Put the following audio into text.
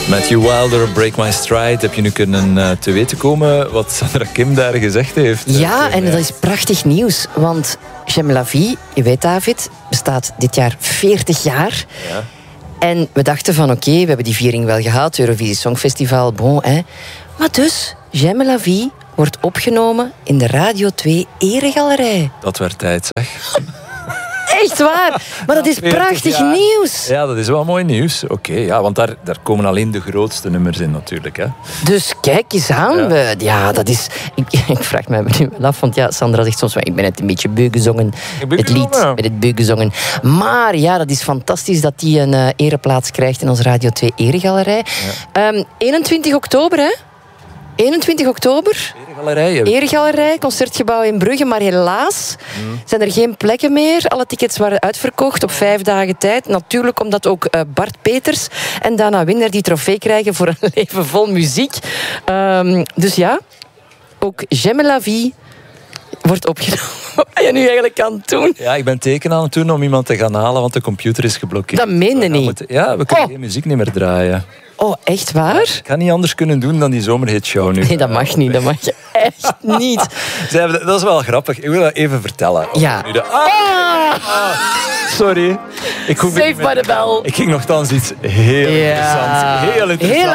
Matthew Wilder, Break My Stride. Heb je nu kunnen te weten komen wat Sandra Kim daar gezegd heeft? Ja, en dat is prachtig nieuws. Want J'aime la vie, je weet David, bestaat dit jaar 40 jaar. Ja. En we dachten van oké, we hebben die viering wel gehad. Eurovisie Songfestival, bon, hè. Maar dus, J'aime la vie wordt opgenomen in de Radio 2 Eregalerij. Dat werd tijd, zeg. Echt waar. Maar dat is 40 prachtig jaar. nieuws. Ja, dat is wel mooi nieuws. Oké, ja, want daar komen alleen de grootste nummers in natuurlijk. Hè. Dus kijk eens aan. Ja, dat is... Ik vraag me nu wel af, want ja, Sandra zegt soms... Ik ben het een beetje beu gezongen, het lied met het beu gezongen. Maar ja, dat is fantastisch dat die een ereplaats krijgt in onze Radio 2 Eregalerij. Ja. 21 oktober, hè? 21 oktober. Eregalerij, Concertgebouw in Brugge. Maar helaas zijn er geen plekken meer. Alle tickets waren uitverkocht op 5 dagen tijd. Natuurlijk omdat ook Bart Peters en Dana Winder die trofee krijgen voor een leven vol muziek. Dus ja, ook J'aime la vie wordt opgenomen. Wat ben je nu eigenlijk aan het doen? Ja, ik ben teken aan het doen om iemand te gaan halen, want de computer is geblokkeerd. Dat meende niet. Ja, we kunnen geen muziek niet meer draaien. Oh, echt waar? Ik kan niet anders kunnen doen dan die zomerhitshow nu. Nee, dat mag niet. Dat mag je echt niet. Dat is wel grappig. Ik wil dat even vertellen. Ja. Sorry. Save by the bell. Ik ging nogthans iets heel interessants. Heel interessant. Heel